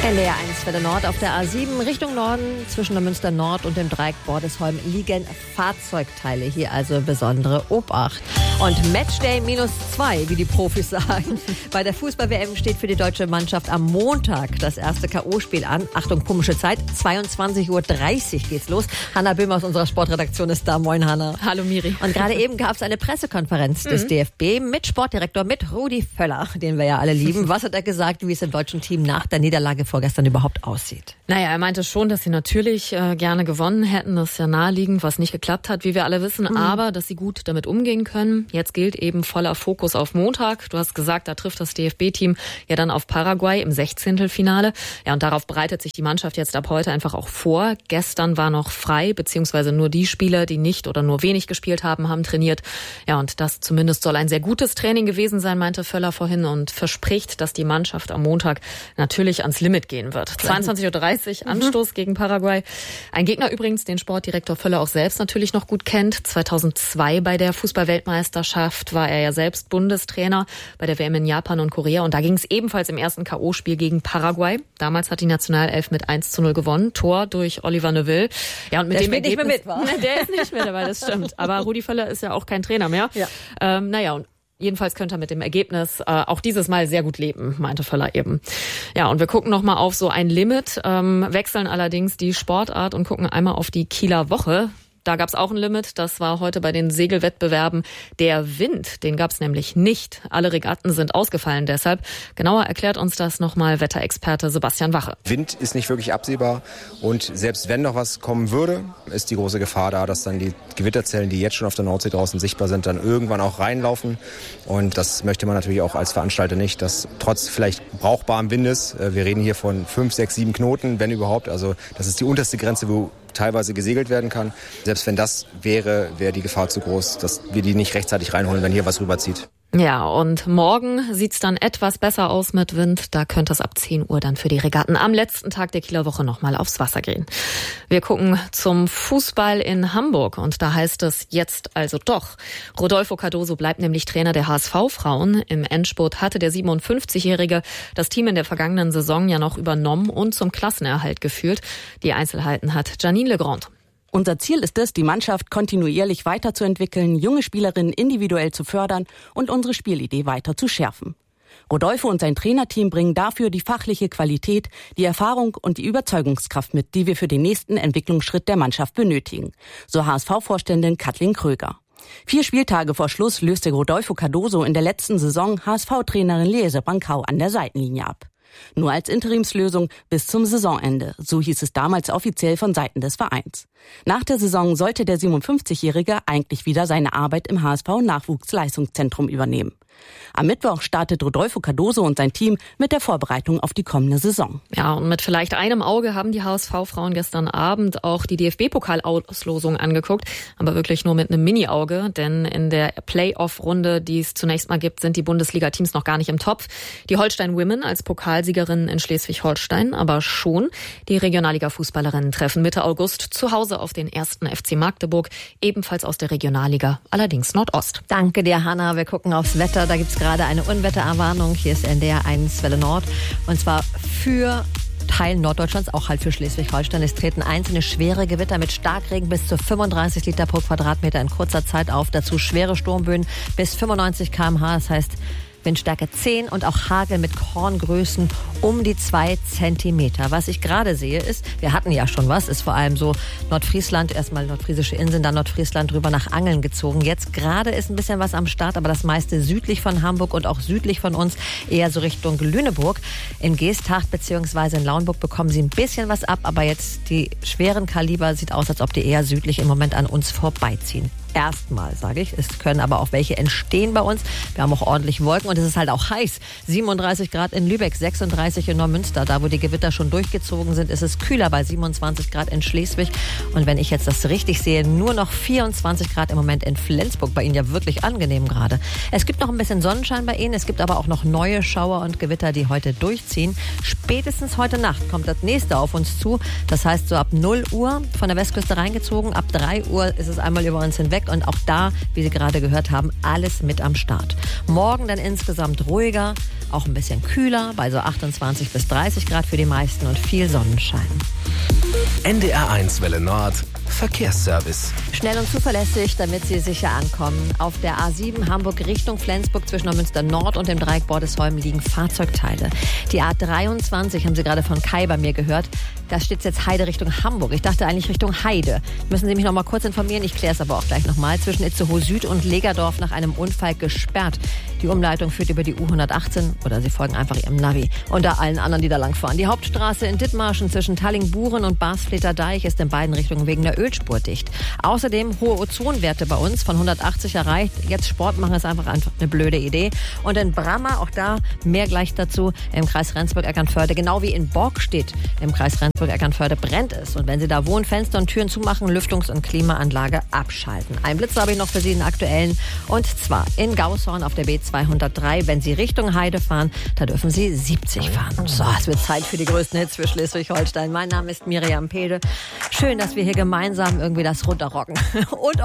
NDR 1 Welle Nord auf der A7 Richtung Norden zwischen der Münster Nord und dem Dreieck Bordesholm liegen Fahrzeugteile. Hier also besondere Obacht. Und Matchday -2, wie die Profis sagen. Bei der Fußball-WM steht für die deutsche Mannschaft am Montag das erste K.O.-Spiel an. Achtung, komische Zeit, 22:30 Uhr geht's los. Hanna Böhm aus unserer Sportredaktion ist da. Moin, Hanna. Hallo, Miri. Und gerade eben gab es eine Pressekonferenz des DFB mit Sportdirektor, mit Rudi Völler, den wir ja alle lieben. Was hat er gesagt, wie es im deutschen Team nach der Niederlage vorgestern überhaupt aussieht? Naja, er meinte schon, dass sie natürlich gerne gewonnen hätten. Das ist ja naheliegend, was nicht geklappt hat, wie wir alle wissen. Aber dass sie gut damit umgehen können. Jetzt gilt eben voller Fokus auf Montag. Du hast gesagt, da trifft das DFB-Team ja dann auf Paraguay im 16. Ja, und darauf bereitet sich die Mannschaft jetzt ab heute einfach auch vor. Gestern war noch frei, beziehungsweise nur die Spieler, die nicht oder nur wenig gespielt haben, haben trainiert. Ja, und das zumindest soll ein sehr gutes Training gewesen sein, meinte Völler vorhin und verspricht, dass die Mannschaft am Montag natürlich ans Limit gehen wird. 22:30 Uhr Anstoß gegen Paraguay. Ein Gegner übrigens, den Sportdirektor Völler auch selbst natürlich noch gut kennt. 2002 bei der Fußball-Weltmeisterschaft war er ja selbst Bundestrainer bei der WM in Japan und Korea. Und da ging es ebenfalls im ersten K.O.-Spiel gegen Paraguay. Damals hat die Nationalelf mit 1:0 gewonnen. Tor durch Oliver Neuville. Ja, und mit dem Ergebnis, nicht mehr mit, wa? Der ist nicht mehr dabei, das stimmt. Aber Rudi Völler ist ja auch kein Trainer mehr. Ja. Und jedenfalls könnte er mit dem Ergebnis auch dieses Mal sehr gut leben, meinte Völler eben. Ja, und wir gucken nochmal auf so ein Limit, wechseln allerdings die Sportart und gucken einmal auf die Kieler Woche. Da gab es auch ein Limit, das war heute bei den Segelwettbewerben. Der Wind, den gab es nämlich nicht. Alle Regatten sind ausgefallen deshalb. Genauer erklärt uns das nochmal Wetterexperte Sebastian Wache. Wind ist nicht wirklich absehbar und selbst wenn noch was kommen würde, ist die große Gefahr da, dass dann die Gewitterzellen, die jetzt schon auf der Nordsee draußen sichtbar sind, dann irgendwann auch reinlaufen. Und das möchte man natürlich auch als Veranstalter nicht, dass trotz vielleicht brauchbarem Windes, wir reden hier von 5, 6, 7 Knoten, wenn überhaupt, also das ist die unterste Grenze, wo teilweise gesegelt werden kann. Selbst wenn das wäre die Gefahr zu groß, dass wir die nicht rechtzeitig reinholen, wenn hier was rüberzieht. Ja, und morgen sieht's dann etwas besser aus mit Wind. Da könnte es ab 10 Uhr dann für die Regatten am letzten Tag der Kieler Woche nochmal aufs Wasser gehen. Wir gucken zum Fußball in Hamburg und da heißt es jetzt also doch. Rodolfo Cardoso bleibt nämlich Trainer der HSV-Frauen. Im Endspurt hatte der 57-Jährige das Team in der vergangenen Saison ja noch übernommen und zum Klassenerhalt geführt. Die Einzelheiten hat Janine Legrand. Unser Ziel ist es, die Mannschaft kontinuierlich weiterzuentwickeln, junge Spielerinnen individuell zu fördern und unsere Spielidee weiter zu schärfen. Rodolfo und sein Trainerteam bringen dafür die fachliche Qualität, die Erfahrung und die Überzeugungskraft mit, die wir für den nächsten Entwicklungsschritt der Mannschaft benötigen, so HSV-Vorständin Kathleen Kröger. 4 Spieltage vor Schluss löste Rodolfo Cardoso in der letzten Saison HSV-Trainerin Liese Brancau an der Seitenlinie ab. Nur als Interimslösung bis zum Saisonende, so hieß es damals offiziell von Seiten des Vereins. Nach der Saison sollte der 57-Jährige eigentlich wieder seine Arbeit im HSV-Nachwuchsleistungszentrum übernehmen. Am Mittwoch startet Rodolfo Cardoso und sein Team mit der Vorbereitung auf die kommende Saison. Ja, und mit vielleicht einem Auge haben die HSV-Frauen gestern Abend auch die DFB-Pokalauslosung angeguckt, aber wirklich nur mit einem Mini-Auge, denn in der Playoff-Runde, die es zunächst mal gibt, sind die Bundesliga-Teams noch gar nicht im Topf. Die Holstein Women als Pokalsiegerinnen in Schleswig-Holstein, aber schon. Die Regionalliga-Fußballerinnen treffen Mitte August zu Hause auf den 1. FC Magdeburg, ebenfalls aus der Regionalliga, allerdings Nordost. Danke dir, Hanna. Wir gucken aufs Wetter. Da gibt's gerade eine Unwetterwarnung. Hier ist NDR 1 Welle Nord. Und zwar für Teilen Norddeutschlands, auch halt für Schleswig-Holstein. Es treten einzelne schwere Gewitter mit Starkregen bis zu 35 Liter pro Quadratmeter in kurzer Zeit auf. Dazu schwere Sturmböen bis 95 km/h. Das heißt Windstärke 10 und auch Hagel mit Korngrößen um die 2 Zentimeter. Was ich gerade sehe ist, wir hatten ja schon was, ist vor allem so Nordfriesland, erstmal nordfriesische Inseln, dann Nordfriesland rüber nach Angeln gezogen. Jetzt gerade ist ein bisschen was am Start, aber das meiste südlich von Hamburg und auch südlich von uns, eher so Richtung Lüneburg. In Geesthacht bzw. in Lauenburg bekommen sie ein bisschen was ab, aber jetzt die schweren Kaliber sieht aus, als ob die eher südlich im Moment an uns vorbeiziehen. Erstmal, sage ich. Es können aber auch welche entstehen bei uns. Wir haben auch ordentlich Wolken und es ist halt auch heiß. 37 Grad in Lübeck, 36 in Neumünster. Da, wo die Gewitter schon durchgezogen sind, ist es kühler bei 27 Grad in Schleswig. Und wenn ich jetzt das richtig sehe, nur noch 24 Grad im Moment in Flensburg. Bei Ihnen ja wirklich angenehm gerade. Es gibt noch ein bisschen Sonnenschein bei Ihnen. Es gibt aber auch noch neue Schauer und Gewitter, die heute durchziehen. Spätestens heute Nacht kommt das nächste auf uns zu. Das heißt, so ab 0 Uhr von der Westküste reingezogen. Ab 3 Uhr ist es einmal über uns hinweg. Und auch da, wie Sie gerade gehört haben, alles mit am Start. Morgen dann insgesamt ruhiger. Auch ein bisschen kühler, bei so 28 bis 30 Grad für die meisten und viel Sonnenschein. NDR1 Welle Nord, Verkehrsservice. Schnell und zuverlässig, damit Sie sicher ankommen. Auf der A7 Hamburg Richtung Flensburg zwischen Neumünster Nord und dem Dreieck Bordesholm liegen Fahrzeugteile. Die A23 haben Sie gerade von Kai bei mir gehört. Da steht jetzt Heide Richtung Hamburg. Ich dachte eigentlich Richtung Heide. Müssen Sie mich noch mal kurz informieren. Ich kläre es aber auch gleich noch mal. Zwischen Itzehoe Süd und Legerdorf nach einem Unfall gesperrt. Die Umleitung führt über die U118 oder Sie folgen einfach Ihrem Navi. Unter allen anderen, die da langfahren. Die Hauptstraße in Dithmarschen zwischen Tallingburen und Basfleter Deich ist in beiden Richtungen wegen der Ölspur dicht. Außerdem hohe Ozonwerte bei uns von 180 erreicht. Jetzt Sport machen ist einfach eine blöde Idee. Und in Brammer, auch da mehr gleich dazu, im Kreis Rendsburg-Eckernförde, genau wie in Borgstedt im Kreis Rendsburg-Eckernförde brennt es. Und wenn Sie da wohnen, Fenster und Türen zumachen, Lüftungs- und Klimaanlage abschalten. Einen Blitz habe ich noch für Sie, einen aktuellen. Und zwar in Gaushorn auf der B203. Wenn Sie Richtung Heide fahren, da dürfen Sie 70 fahren. So, es wird Zeit für die größten Hits für Schleswig-Holstein. Mein Name ist Miriam Pede. Schön, dass wir hier gemeinsam irgendwie das runterrocken. Und